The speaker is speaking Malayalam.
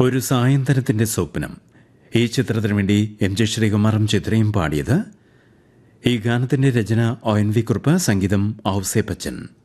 ഒരു സായന്തനത്തിൻ്റെ സ്വപ്നം. ഈ ചിത്രത്തിനു വേണ്ടി എം ജെ ശ്രീകുമാറും ചിത്രയും പാടിയത്. ഈ ഗാനത്തിൻ്റെ രചന ONV കുറുപ്പ്, സംഗീതം ഔസേപ്പച്ചൻ.